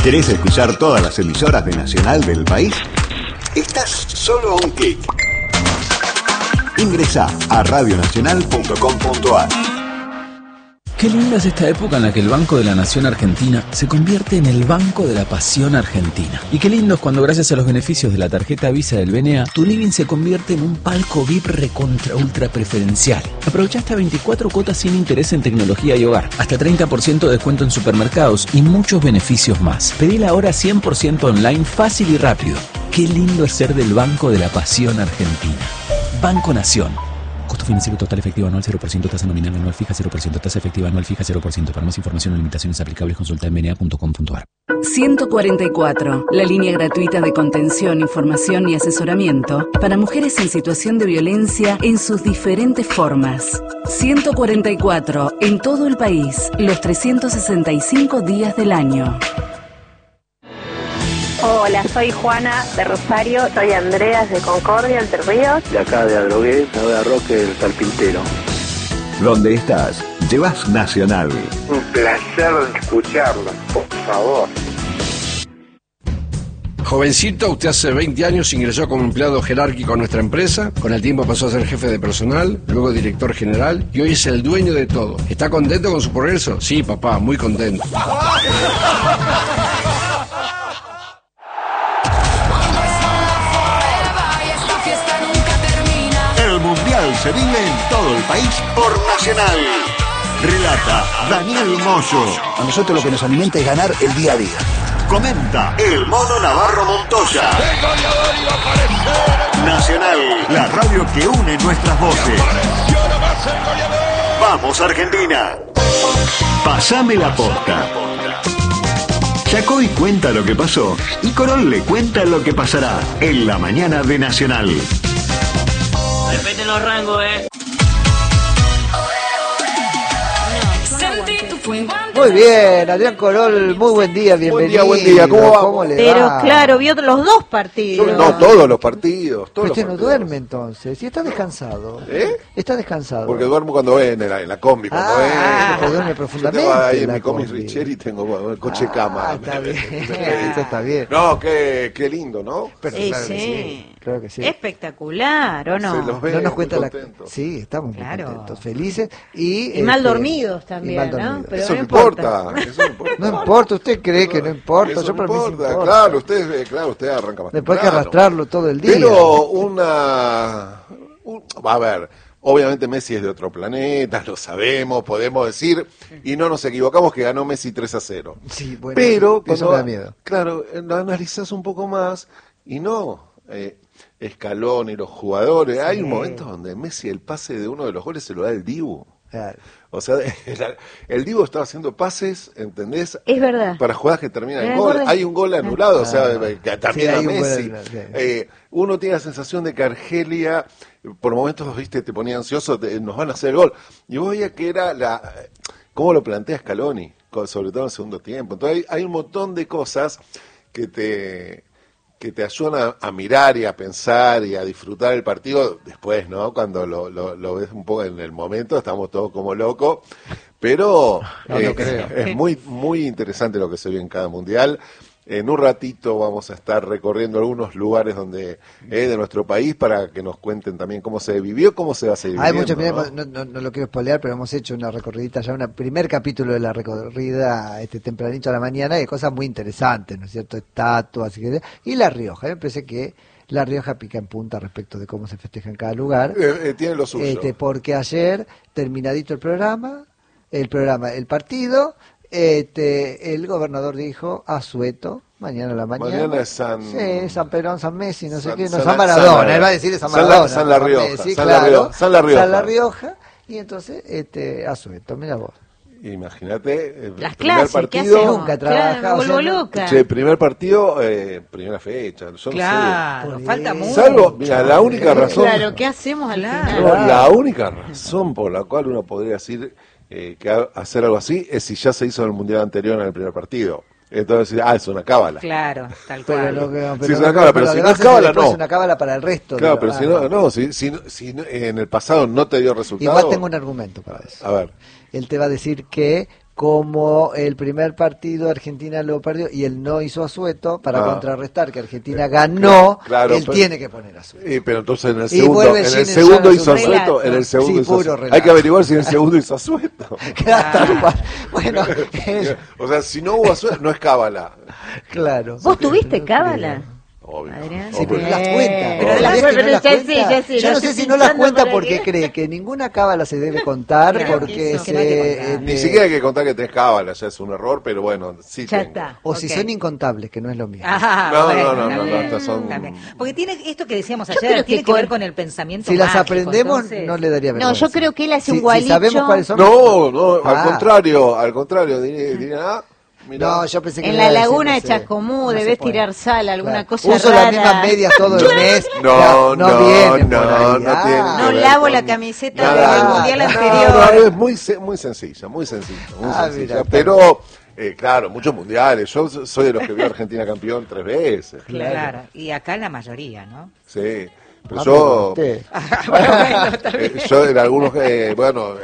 ¿Querés escuchar todas las emisoras de Nacional del país? Estás solo a un clic. Ingresá a radionacional.com.ar. Qué linda es esta época en la que el Banco de la Nación Argentina se convierte en el Banco de la Pasión Argentina. Y qué lindo es cuando, gracias a los beneficios de la tarjeta Visa del BNA, tu living se convierte en un palco VIP recontra ultra preferencial. Aprovecha hasta 24 cuotas sin interés en tecnología y hogar, hasta 30% de descuento en supermercados y muchos beneficios más. Pedila ahora 100% online, fácil y rápido. Qué lindo es ser del Banco de la Pasión Argentina. Banco Nación. Costo financiero total efectivo anual 0%, tasa nominal anual fija 0%, tasa efectiva anual fija 0%. Para más información o limitaciones aplicables consulta en bna.com.ar. 144, la línea gratuita de contención, información y asesoramiento para mujeres en situación de violencia en sus diferentes formas. 144, en todo el país, los 365 días del año. Hola, soy Juana de Rosario, soy Andreas de Concordia, Entre Ríos. De acá de Adrogué, de Roque, el Carpintero. Donde estás, llevas Nacional. Un placer escucharlo, por favor. Jovencito, usted hace 20 años ingresó como empleado jerárquico a nuestra empresa, con el tiempo pasó a ser jefe de personal, luego director general y hoy es el dueño de todo. ¿Está contento con su progreso? Sí, papá, muy contento. El Mundial se vive en todo el país por Nacional. Relata Daniel Moyo. A nosotros lo que nos alimenta es ganar el día a día. Comenta el Mono Navarro Montoya. Nacional, la radio que une nuestras voces. Vamos Argentina. Pasame la posta. Chacoy cuenta lo que pasó y Corol le cuenta lo que pasará en la mañana de Nacional. Respeten los rangos, Muy bien, Adrián Corol, muy buen día, bienvenido. Buen día, ¿cómo va? ¿Cómo le Pero va? claro, vio los dos partidos. No, todos los partidos. Pero usted no duerme entonces, y está descansado. Está descansado. Porque duermo cuando ven en la combi, porque duerme profundamente. Yo tengo ahí en la mi combi Richeri y tengo el coche cama. Está bien, eso está bien. No, qué lindo, ¿no? Pero claro que sí. Claro que sí. Espectacular, ¿o no? Se los ve, no nos cuenta la... contentos. Sí, estamos muy contentos, felices y mal dormidos también, ¿no? Pero eso no importa. No importa, usted cree que no importa. Eso Yo no para mí sí importa, importa. claro, usted arranca más Después hay que temprano. arrastrarlo todo el día. Pero a ver, obviamente Messi es de otro planeta, lo sabemos, podemos decir, y no nos equivocamos que ganó Messi 3-0. Sí, bueno, pero eso me da miedo. Claro, lo analizás un poco más y no... Scaloni y los jugadores, hay un momento donde Messi el pase de uno de los goles se lo da el Dibu. Claro. O sea, el Dibu estaba haciendo pases, ¿entendés? Es verdad. Para jugadas que terminan en gol. Hay un gol anulado, o sea, que también sí, a hay un Messi. gol, Uno tiene la sensación de que Argelia, por momentos, viste, te ponía ansioso, nos van a hacer el gol. Y vos veías que era cómo lo plantea Scaloni, sobre todo en el segundo tiempo. Entonces hay un montón de cosas que te ayudan a mirar y a pensar y a disfrutar el partido después, ¿no? Cuando lo ves un poco en el momento, estamos todos como locos, pero es muy, muy interesante lo que se ve en cada mundial. En un ratito vamos a estar recorriendo algunos lugares de nuestro país para que nos cuenten también cómo se vivió, cómo se va a seguir viviendo. No lo quiero spoilear, pero hemos hecho una recorridita ya, un primer capítulo de la recorrida tempranito a la mañana, y hay cosas muy interesantes, ¿no es cierto? Estatuas y La Rioja. Yo pensé que La Rioja pica en punta respecto de cómo se festeja en cada lugar. Tiene lo suyo. Porque ayer, terminadito el partido, el gobernador dijo asueto, mañana a la mañana. Mañana es San... Sí, San Perón, San Messi, no sé qué, no, San Maradona, él va a decir San Maradona. San La Rioja, Messi, San San La La Rioja, y entonces, asueto, mira vos. Imagínate, las primer clases, ¿qué partido, hacemos? Nunca trabaja, Claro, me vuelvo loca. Primer partido, primera fecha. Yo claro, no sé. falta mucho. Salvo, mira, la única razón... Claro, ¿qué hacemos al lado? La única razón por la cual uno podría decir que hacer algo así es si ya se hizo en el mundial anterior en el primer partido. Entonces, es una cábala. Claro, tal cual. Sí, es una cábala, pero si no es cábala, no. Es una cábala para el resto. Claro, pero si en el pasado no te dio resultado. Igual tengo un argumento para eso. A ver. Él te va a decir que como el primer partido Argentina lo perdió y él no hizo asueto para contrarrestar que Argentina ganó, claro, él tiene que poner asueto. Pero entonces en el Y segundo, vuelve en el Ginés segundo ya hizo a su asueto, relato. en el segundo Sí, hizo puro asueto. relato. Hay que averiguar si en el segundo hizo asueto. Tal cual. Bueno, O sea, si no hubo asueto, no es cábala. claro. ¿Vos tuviste cábala? Obvio. Adrián. Sí, pero no las cuenta. Pero ¿Vos las sabías que no las ya cuenta? sí, ya sí, Yo no no sé estoy si no las pinchando cuenta para porque que- cree que ninguna cábala se debe contar Claro, porque eso, que no hay que contar. Ni siquiera hay que contar que tenés cábala, ya es un error, pero bueno, sí Ya tengo. está. O si ok. son incontables, que no es lo mismo. No, bueno, no, también, estas son... también. Porque tiene esto que decíamos Yo ayer, creo tiene que que ver con- con el pensamiento Si las mágico, aprendemos, entonces- no le daría No, vergüenza. yo creo que él hace un Si gualicho. sabemos cuáles son. No, al Ah. contrario, diría, mirá. No, yo pensé que En iba a la decir, laguna no de sé, Chascomú no se debes puede. tirar sal, alguna Claro. cosa Uso rara. las mismas medias todo el mes. No, no no, viene no, por ahí. no tiene No que ver lavo con la camiseta nada. del mundial No, anterior. no, es muy sencilla, muy sencilla. Mira, pero, claro, muchos mundiales. Yo soy de los que vio a Argentina campeón 3 veces. Claro, y acá la mayoría, ¿no? Sí. Pero Ah, yo, pero Bueno, está bien. yo en algunos, bueno,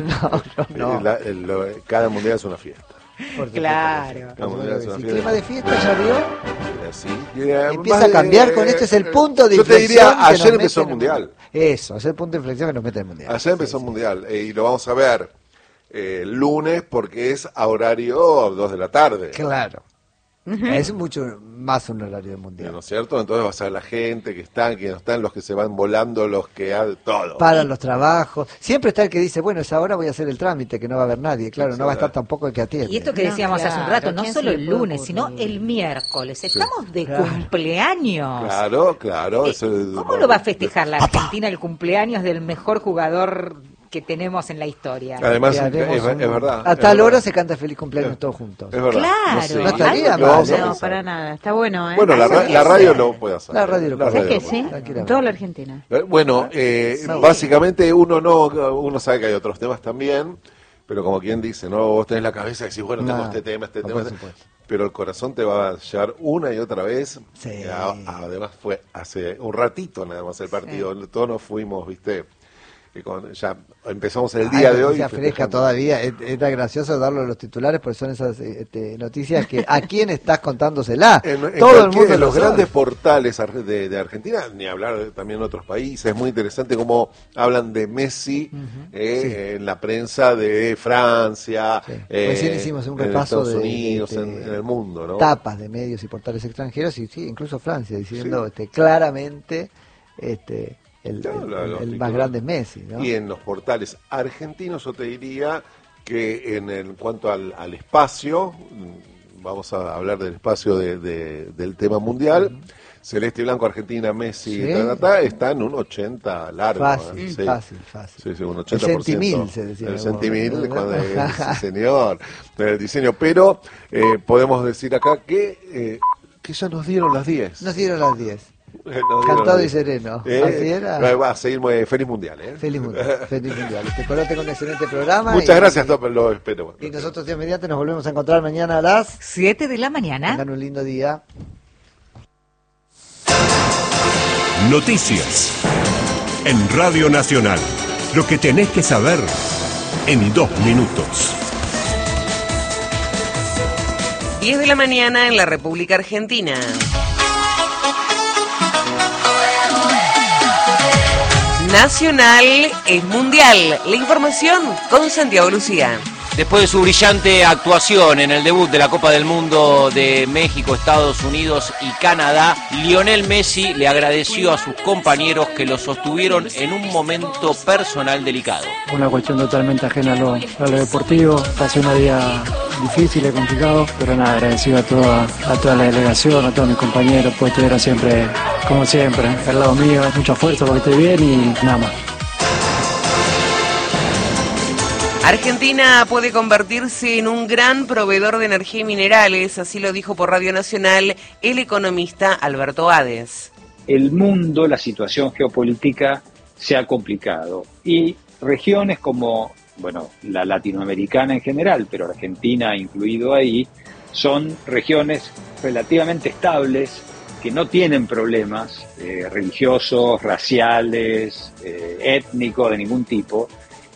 No. cada mundial es una fiesta. Por supuesto. Claro. Cada mundial es una Si fiesta. clima de fiesta ya vio, Sí, empieza a cambiar con este es el punto de yo te inflexión. diría, que nos ayer empezó el mete en mundial. Eso, es el punto de inflexión que nos mete en el mundial. Ayer empezó el mundial y lo vamos a ver el lunes porque es a horario 2 de la tarde. Claro. Es mucho más un horario de mundial. ¿No es cierto? Entonces vas a ver la gente que están, que no están, los que se van volando, los que todo. Para los trabajos. Siempre está el que dice, bueno, esa hora voy a hacer el trámite, que no va a haber nadie. Claro, no va a estar tampoco el que atiende. Y esto que No, decíamos hace un rato, claro, no ¿quién solo se le el puede lunes, sino ocurrir? el miércoles. Estamos de Claro. cumpleaños. Claro. ¿Cómo lo va a festejar la Argentina el cumpleaños del mejor jugador que tenemos en la historia? Además, Que haremos es verdad. A es tal verdad. hora se canta feliz cumpleaños todos juntos. Es verdad. Claro. sé. No estaría Lo vamos mal, a No, pensar. para nada. Está bueno, ¿eh? Bueno, la radio lo puede hacer. La radio lo puede ¿Sabes hacer. que sí? Tranquilamente. En toda la Argentina. Bueno, básicamente uno sabe que hay otros temas también, pero como quien dice, no, vos tenés la cabeza y decís, bueno, tengo No, este tema, no, por supuesto. pero el corazón te va a llevar una y otra vez. Sí. Además fue hace un ratito nada más el partido, todos nos fuimos, viste, ya empezamos el día de hoy. Noticia fresca festejando. todavía. Era gracioso darlo a los titulares porque son esas noticias que a quién estás contándosela. En Todo el mundo en lo los sabe. grandes portales de Argentina, ni hablar también en otros países, es muy interesante cómo hablan de Messi en la prensa de Francia, Sí. Recién hicimos un en repaso Estados de Unidos, en el mundo, ¿no? tapas de medios y portales extranjeros y sí, incluso Francia diciendo claramente el más grande es Messi, ¿no? Y en los portales argentinos yo te diría que en cuanto al espacio, vamos a hablar del espacio del tema mundial, Celeste y Blanco, Argentina, Messi, Sí. está en un 80 largo. Fácil, Sí. fácil. Sí, un 80%. El centimil, se decía. El centimil, sí, señor, el diseño. Pero podemos decir acá que ya nos dieron las 10. Nos dieron las 10. Nos dieron Cantado las y 10. sereno. Así era. Va a seguir feliz mundial. Feliz mundial. Feliz mundial. Te conecte con un excelente programa. Muchas gracias, Top, lo espero. Y nosotros, Dios mediante, nos volvemos a encontrar mañana a las 7 de la mañana. Tengan un lindo día. Noticias en Radio Nacional. Lo que tenés que saber en 2 minutos. 10 de la mañana en la República Argentina. Nacional es mundial. La información con Santiago Lucía. Después de su brillante actuación en el debut de la Copa del Mundo de México, Estados Unidos y Canadá, Lionel Messi le agradeció a sus compañeros que lo sostuvieron en un momento personal delicado. Una cuestión totalmente ajena a lo deportivo. Pasé un día difícil y complicado, pero nada, agradecido a toda la delegación, a todos mis compañeros, pues estuvieron siempre, como siempre, al lado mío. Mucho esfuerzo porque estoy bien y nada más. Argentina puede convertirse en un gran proveedor de energía y minerales, así lo dijo por Radio Nacional el economista Alberto Hades. El mundo, la situación geopolítica se ha complicado y regiones como, bueno, la latinoamericana en general, pero Argentina incluido ahí, son regiones relativamente estables que no tienen problemas religiosos, raciales, étnicos de ningún tipo.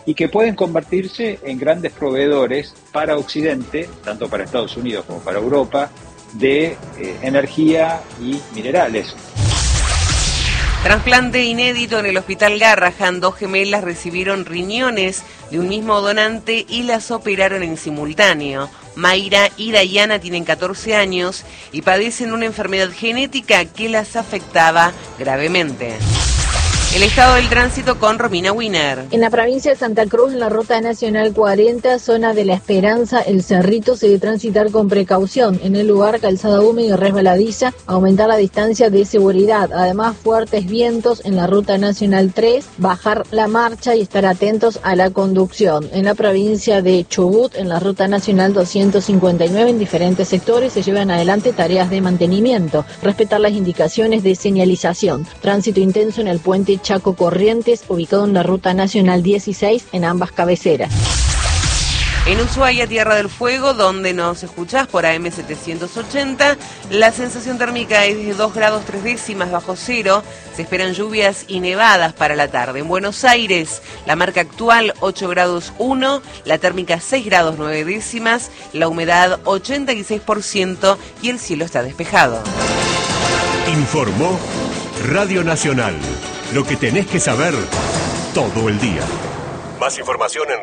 y que pueden convertirse en grandes proveedores para Occidente, tanto para Estados Unidos como para Europa, de energía y minerales. Trasplante inédito en el Hospital Garrahan. 2 gemelas recibieron riñones de un mismo donante y las operaron en simultáneo. Mayra y Dayana tienen 14 años y padecen una enfermedad genética que las afectaba gravemente. El estado del tránsito con Romina Wiener. En la provincia de Santa Cruz, en la Ruta Nacional 40, zona de La Esperanza, El Cerrito, se debe transitar con precaución. En el lugar, calzada húmeda y resbaladiza, aumentar la distancia de seguridad. Además, fuertes vientos en la Ruta Nacional 3, bajar la marcha y estar atentos a la conducción. En la provincia de Chubut, en la Ruta Nacional 259, en diferentes sectores se llevan adelante tareas de mantenimiento. Respetar las indicaciones de señalización. Tránsito intenso en el puente Chaco Corrientes, ubicado en la Ruta Nacional 16, en ambas cabeceras. En Ushuaia, Tierra del Fuego, donde nos escuchás por AM 780, la sensación térmica es de 2 grados 3 décimas bajo cero. Se esperan lluvias y nevadas para la tarde. En Buenos Aires, la marca actual 8 grados 1, la térmica 6 grados 9 décimas, la humedad 86% y el cielo está despejado. Informó Radio Nacional. Lo que tenés que saber todo el día. Más información en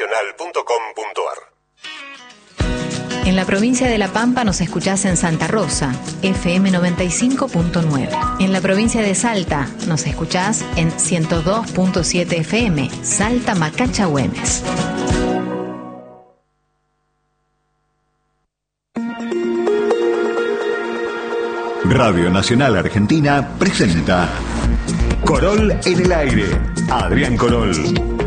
radionacional.com.ar. En la provincia de La Pampa nos escuchás en Santa Rosa, FM 95.9. En la provincia de Salta nos escuchás en 102.7 FM, Salta Macacha Güemes. Radio Nacional Argentina presenta Corol en el aire. Adrián Corol.